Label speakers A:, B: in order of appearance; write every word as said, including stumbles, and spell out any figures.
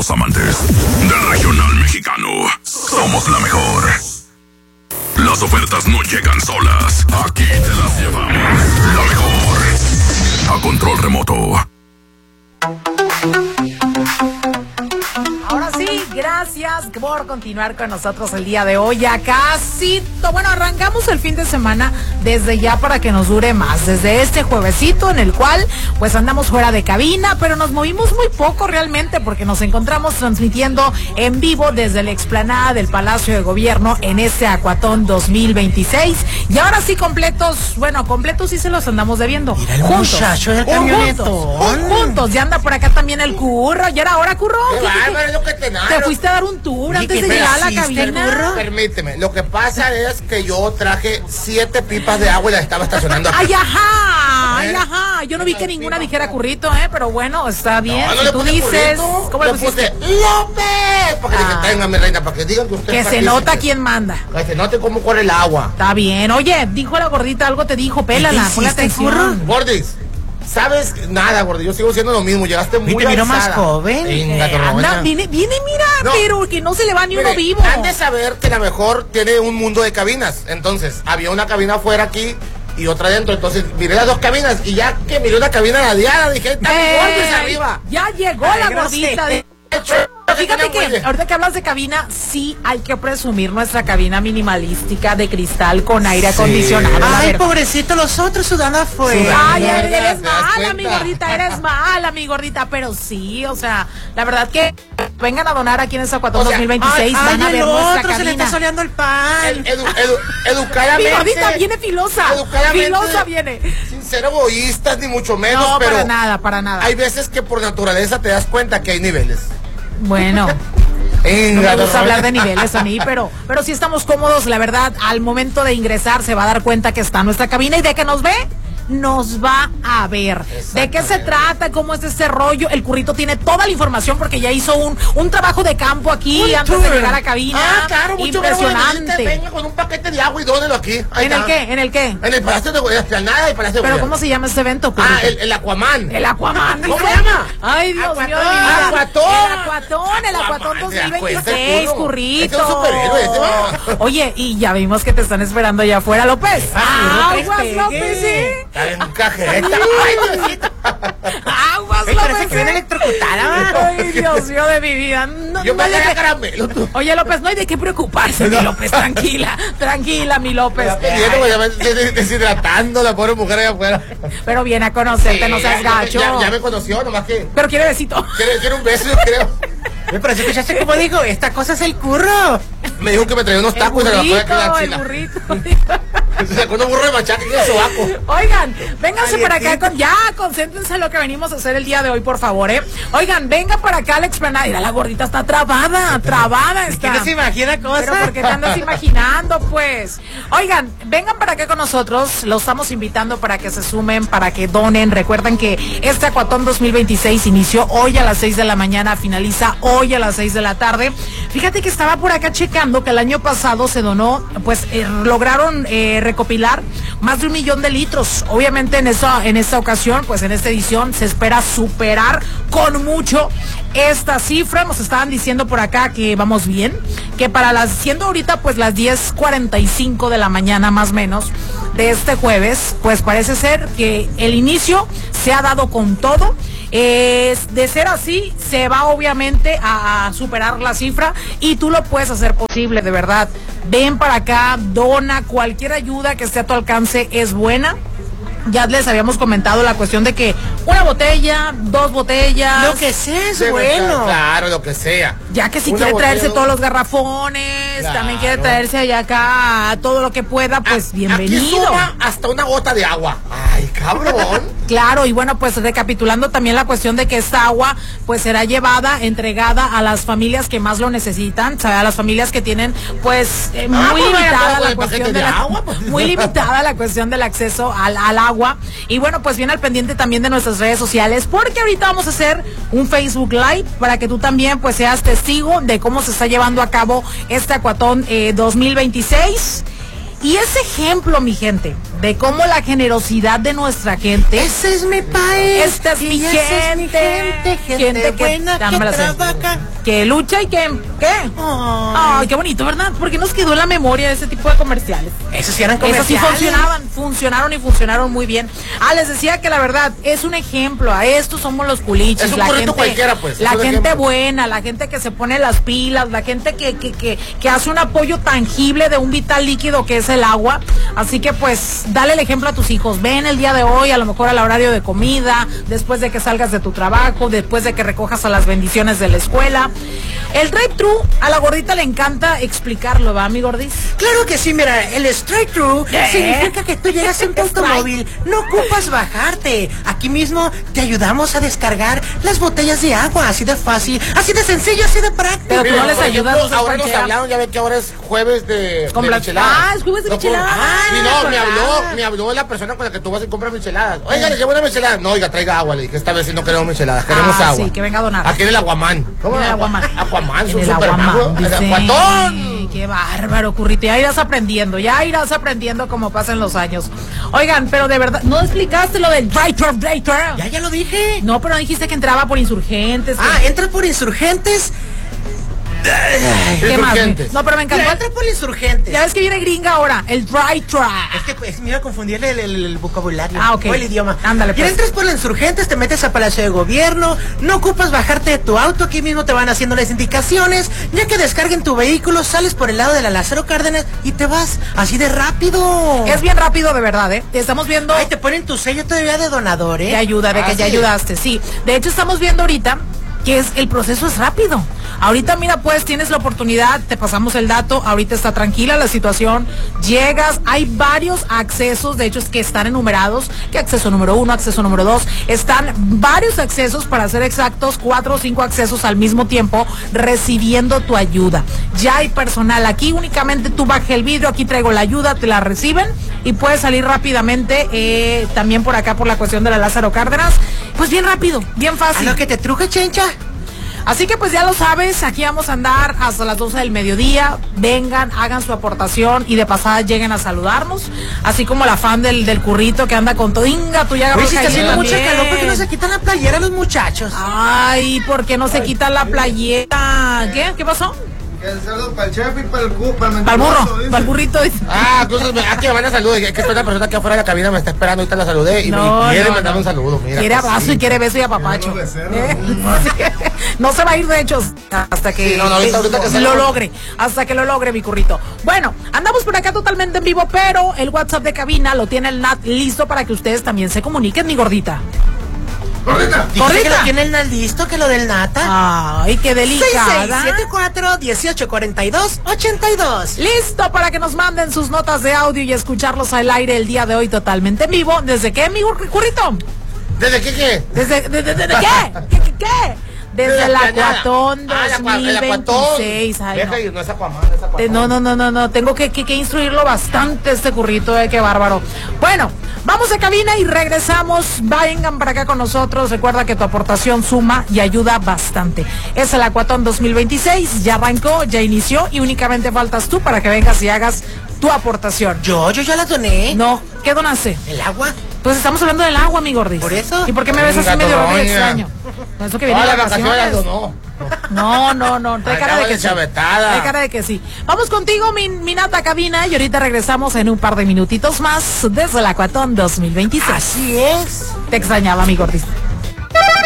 A: los amantes del regional mexicano. Somos la mejor. Las ofertas no llegan solas. Aquí te las llevamos. La mejor. A control remoto.
B: Ahora sí, gracias por continuar con nosotros el día de hoy. Ya casi, bueno, arrancamos el fin de semana desde ya para que nos dure más. Desde este juevesito en el cual pues andamos fuera de cabina, pero nos movimos muy poco realmente porque nos encontramos transmitiendo en vivo desde la explanada del Palacio de Gobierno en este Acuatón dos mil veintiséis. Y ahora sí completos, bueno, completos sí se los andamos debiendo.
C: Mira el
B: juntos,
C: muchacho del camionetón.
B: Juntos, juntos, ya anda por acá también el curro. ¿Y era hora, curro?
D: Qué bárbaro, es lo que te narro.
B: ¿Te fuiste a dar un tour
C: ¿Y
B: antes
C: qué
B: de llegar a la
C: persiste,
B: cabina?
C: curro?
D: Permíteme, lo que pasa es que yo traje siete pipas de agua y las estaba estacionando aquí.
B: Ay, ajá, ay,
D: ¿Eh?
B: ajá. Yo no vi que ninguna dijera currito, ¿eh? Pero bueno, está bien.
D: No, no
B: si
D: le
B: tú
D: puse
B: dices,
D: currito,
B: ¿cómo le
D: le
B: pusiste?
D: puse López. Para que
B: Ah.
D: dije, tenga mi reina, para que digan que usted
B: Que
D: es
B: se
D: partícipe.
B: nota quién manda.
D: Que se note cómo corre el agua.
B: Está bien. Oye, dijo la gordita, algo te dijo, pélala,
C: ¿Qué
B: ponle
C: hiciste,
B: atención.
D: Gordis, ¿sabes? Nada, Gordi, yo sigo siendo lo mismo. Llegaste muy
C: te miro más
D: alzada.
C: joven.
D: Venga,
B: Eh, anda, viene, viene, mira,
D: No.
B: pero que no se le va ni
D: Mire,
B: uno vivo.
D: han de saber que la mejor tiene un mundo de cabinas. Entonces, había una cabina afuera aquí y otra adentro. Entonces, miré las dos cabinas y ya que miré una cabina radiada, dije, está
B: Eh,
D: Gordis arriba.
B: Ya llegó
C: Ay,
B: la
C: no
B: gordita.
C: sé.
B: de- Fíjate que ahorita que hablas de cabina, sí hay que presumir nuestra cabina minimalística de cristal con aire acondicionado. La
C: Ay,
B: verdad.
C: pobrecito, los otros sudando afuera.
B: Ay,
D: ¿verdad?
B: eres, eres
D: ¿Te das
B: mala, mi
D: cuenta?
B: gordita, eres mala, mi gordita, pero sí, o sea, la verdad que vengan a donar aquí en ese Acuatón
D: O sea,
B: dos mil veintiséis,
C: Ay,
B: van a
C: ay,
B: ver
C: el
B: nuestra
C: otro se le está
B: cabina.
C: soleando el pan.
D: Edu- edu-
B: Mi
D: educadamente.
B: gordita viene filosa,
D: Educadamente.
B: filosa viene.
D: Sin ser egoístas, ni mucho menos,
B: No,
D: pero
B: para nada, para nada.
D: hay veces que por naturaleza te das cuenta que hay niveles.
B: Bueno. No
D: Venga,
B: me gusta
D: Dorrón.
B: hablar de niveles a mí, pero, pero sí estamos cómodos, la verdad, al momento de ingresar se va a dar cuenta que está nuestra cabina y de que nos ve, nos va a ver. ¿De qué se trata? ¿Cómo es este rollo? El currito tiene toda la información porque ya hizo un, un trabajo de campo aquí
D: Un
B: antes
D: tour.
B: de llegar a cabina.
D: Ah, claro, mucho
B: impresionante.
D: Venga con un paquete de agua y dónelo aquí. Ahí
B: ¿En el
D: está.
B: qué? ¿En el qué?
D: En el Palacio de Gobierno, nada y Palacio de
B: ¿Pero
D: Gobierno.
B: cómo se llama este evento, currito?
D: Ah, el, el Aquaman.
B: El Aquaman.
D: ¿Cómo
B: dice.
D: se llama?
B: Ay, Dios mío. de mi
D: Aquatón.
B: vida.
D: Aquatón.
B: El Aquatón, el Aquatón
D: Aquaman, ¿te das
B: dos mil
D: cuenta,
B: veintiséis,
D: curro?
B: currito.
D: Es un superhéroe ese, ¿va?
B: Oye, y ya vimos que te están esperando allá afuera, López.
C: Ah,
B: Aguas,
C: despegue.
B: López, ¿sí?
D: Está en cajeta. Ay, Diosito.
B: Aguas,
C: Ay, parece
B: López.
C: que viene
B: ¿sí?
C: electrocutada, ¿va?
B: Ay, Dios mío de mi vida. No,
D: Yo
B: no hay
D: me
B: de
D: haría
B: qué-
D: caramelo, tú.
B: Oye, López, no hay de qué preocuparse, mi López. Tranquila, tranquila, mi López.
D: Está pidiendo, güey, ya me estoy deshidratando la pobre mujer allá afuera.
B: Pero viene a conocerte, no seas
D: ya, ya-
B: gacho.
D: Ya, ya me conoció, nomás que
B: Pero quiere besito.
D: quiere, quiere un beso, yo creo.
C: Oye, pero si escuchaste cómo dijo, esta cosa es el curro.
D: Me dijo que me traía unos
B: El
D: tacos y se los fue
B: burrito,
D: a la
B: el
D: chila.
B: burrito.
D: Se sacó unos burros de machaca en el sobaco.
B: Oigan, vénganse
C: Ay,
B: para acá
C: aquí.
B: con, ya, concéntrense en lo que venimos a hacer el día de hoy, por favor, eh. Oigan, vengan para acá a la explanada. Mira, la gordita está trabada, trabada
C: ¿Qué
B: está.
C: no se imagina cosa?
B: Pero ¿por qué te andas imaginando, pues? Oigan, vengan para acá con nosotros. Los estamos invitando para que se sumen, para que donen. Recuerden que este Acuatón dos mil veintiséis inició hoy a las seis de la mañana, finaliza hoy a las seis de la tarde. Fíjate que estaba por acá checando que el año pasado se donó, pues eh, lograron eh, recopilar más de un millón de litros. Obviamente en esa, en esta ocasión, pues en esta edición se espera superar con mucho esta cifra. Nos estaban diciendo por acá que vamos bien, que para las, siendo ahorita pues las diez cuarenta y cinco de la mañana más o menos de este jueves, pues parece ser que el inicio se ha dado con todo. Eh, de ser así, se va obviamente a, a superar la cifra y tú lo puedes hacer posible, de verdad. Ven para acá, dona, cualquier ayuda que esté a tu alcance es buena. Ya les habíamos comentado la cuestión de que una botella, dos botellas,
C: Lo que sea es
D: Debe
C: bueno.
D: estar, claro, lo que sea.
B: ya que si
D: Una
B: quiere traerse
D: botella,
B: todos los garrafones,
D: Claro.
B: también quiere traerse allá acá todo lo que pueda, pues
D: A-
B: bienvenido.
D: Aquí suma hasta una gota de agua. Ay, cabrón.
B: Claro, y bueno, pues recapitulando también la cuestión de que esta agua pues será llevada, entregada a las familias que más lo necesitan, o sea, a las familias que tienen pues eh, muy
D: Ah, pues vaya
B: limitada
D: con
B: la
D: el
B: cuestión
D: paquete
B: de
D: de
B: la,
D: agua, pues.
B: muy limitada la cuestión del acceso al, al agua. Y bueno, pues bien al pendiente también de nuestras redes sociales, porque ahorita vamos a hacer un Facebook Live para que tú también pues seas testigo de cómo se está llevando a cabo este Acuatón eh, dos mil veintiséis. Y ese ejemplo, mi gente, de cómo la generosidad de nuestra gente.
C: Ese es mi país.
B: Esta es mi
C: y esa
B: gente.
C: es mi gente, gente,
B: que,
C: buena
B: ya
C: que
B: no me la sé.
C: trabaja.
B: Que lucha y que. ¿Qué? Ay,
C: Ay.
B: qué bonito, ¿verdad? Porque nos quedó en la memoria ese tipo de comerciales.
C: Esos sí eran
B: Esos sí
C: comerciales.
B: funcionaban, funcionaron y funcionaron muy bien. Ah, les decía que la verdad es un ejemplo. A estos somos los culichis.
D: Es un
B: la
D: burrito
B: gente,
D: cualquiera, pues,
B: La
D: es un
B: gente
D: ejemplo.
B: buena, la gente que se pone las pilas, la gente que, que, que, que hace un apoyo tangible de un vital líquido que es el agua. Así que pues, dale el ejemplo a tus hijos. Ven el día de hoy, a lo mejor al horario de comida, después de que salgas de tu trabajo, después de que recojas a las bendiciones de la escuela. El drive-thru a la gordita le encanta explicarlo, ¿va, mi gordis?
C: Claro que sí, mira, el strike-through
B: ¿Qué?
C: significa que tú llegas en tu automóvil, no ocupas bajarte. Aquí mismo te ayudamos a descargar las botellas de agua, así de fácil, así de sencillo, así de práctico.
B: Pero tú
D: Mira,
B: no les
D: por
B: ayudas,
D: ejemplo,
B: no seas
D: ahora nos
B: cualquiera.
D: hablaron, ya ven que ahora es jueves de,
B: Con
D: de
B: Black-
D: micheladas.
B: Ah, es jueves de
D: No,
B: micheladas.
D: Sí, no, me
B: Ah,
D: habló, me habló la persona con la que tú vas y compras micheladas. Oiga, le llevo una michelada. No, oiga, traiga agua. Le dije, esta vez sí no queremos micheladas, queremos
B: Ah,
D: agua.
B: sí, que venga a donar.
D: Aquí en el Aguamán.
B: En el Aguamán.
D: Aguamán,
B: En
D: su
B: el
D: supermago.
B: Aguamán,
D: El
B: dice.
D: Aguatón.
B: Qué bárbaro, currito. Ya irás aprendiendo, ya irás aprendiendo como pasan los años. Oigan, pero de verdad, ¿no explicaste lo del drive-thru, drive-thru?
C: Ya, ya lo dije.
B: No, pero no dijiste que entraba por insurgentes. que-
C: Ah, entras por insurgentes.
B: ¿Qué más?
D: Insurgentes.
B: No, pero me encantó.
C: Mira, entra por insurgentes.
B: Ya ves que viene gringa ahora, el drive-thru.
C: Es que pues, me iba a confundir el, el- el vocabulario.
B: Ah, ok.
C: O el idioma.
B: Ándale,
C: Y
B: pues.
C: entras por los insurgentes, te metes a Palacio de Gobierno, no ocupas bajarte de tu auto, aquí mismo te van haciendo las indicaciones, ya que descarguen tu vehículo, sales por el lado de la Lázaro Cárdenas y te vas así de rápido.
B: Es bien rápido, de verdad, ¿eh? Te estamos viendo.
C: Ay, te ponen tu sello todavía de donador, ¿eh?
B: Te ayuda, de
D: Ah,
B: que ya
D: sí.
B: ayudaste, sí. De hecho, estamos viendo ahorita que es el proceso es rápido. Ahorita, mira, pues tienes la oportunidad, te pasamos el dato, ahorita está tranquila la situación, llegas, hay varios accesos, de hecho es que están enumerados, que acceso número uno, acceso número dos, están varios accesos, para ser exactos, cuatro o cinco accesos al mismo tiempo, recibiendo tu ayuda. Ya hay personal aquí, únicamente tú baja el vidrio, aquí traigo la ayuda, te la reciben y puedes salir rápidamente, eh, también por acá por la cuestión de la Lázaro Cárdenas, pues bien rápido, bien
C: A
B: fácil.
C: lo que te truje, chencha.
B: Así que pues ya lo sabes, aquí vamos a andar hasta las doce del mediodía, vengan, hagan su aportación y de pasada lleguen a saludarnos, así como la fan del, del currito que anda con todo, inga, tú ya
C: Oye,
B: agarró
C: si está
B: caída
C: haciendo mucha
B: también.
C: calor, ¿por qué no se quitan la playera los muchachos?
B: Ay, ¿por qué no se quita la playera? ¿Qué? ¿Qué pasó?
E: El saludo para el chef y para el cu, para el
B: Para el burro,
E: mentiroso, dice.
B: para el burrito. dice.
D: Ah, cosas, ah, que me van a saludar. Es que está una persona que afuera de la cabina me está esperando, ahorita la saludé y
B: No,
D: me quiere
B: no,
D: mandar
B: no.
D: un saludo. Mira,
B: Quiere abrazo
D: cosita.
B: y quiere beso y apapacho.
E: Quiere becerro,
B: ¿Eh? No se va a ir de hecho hasta que
D: Sí, no, no, ahorita- ahorita que
B: lo
D: salga-
B: logre, hasta que lo logre mi currito. Bueno, andamos por acá totalmente en vivo, pero el WhatsApp de cabina lo tiene el Nat listo para que ustedes también se comuniquen, mi gordita.
E: Gordita.
C: Dice que
B: Gordita.
C: lo tiene el nal listo, que lo del nata.
B: Ay, qué
C: seis seis
B: delicada.
C: siete cuatro, dieciocho cuarenta y dos, ochenta y dos.
B: Listo para que nos manden sus notas de audio y escucharlos al aire el día de hoy totalmente en vivo. ¿Desde qué, mi gur- currito?
D: ¿Desde qué qué?
B: ¿Desde, desde, desde qué? ¿Qué, qué, qué? Desde el Acuatón
D: Ah, el Aqua- el Acuatón.
B: dos mil veintiséis. Ay,
D: Deja
B: no.
D: ir, no es Aquaman, es Aquatón.
B: Eh, No, no, no, no, no, tengo que, que, que instruirlo bastante este currito, eh, qué bárbaro. Bueno, vamos a cabina y regresamos, vengan para acá con nosotros, recuerda que tu aportación suma y ayuda bastante. Es el Acuatón dos mil veintiséis, ya arrancó, ya inició y únicamente faltas tú para que vengas y hagas tu aportación.
C: Yo, yo ya la doné.
B: No, ¿qué donaste?
C: ¿El agua?
B: Pues estamos hablando del agua, mi gordis.
C: ¿Por eso?
B: ¿Y por qué me ves así
D: Venga,
B: medio
D: doña.
B: extraño? Por eso que viene
D: Ah,
B: de
D: las vacaciones las
B: vacaciones.
D: donó.
B: No, no, no, trae cara de
D: Acaba
B: que
D: de
B: sí.
D: chavetada.
B: Trae cara de que sí. Vamos contigo, mi, mi nata cabina, y ahorita regresamos en un par de minutitos más desde el Acuatón dos mil veintiséis.
C: Así es.
B: Te extrañaba, mi gordis.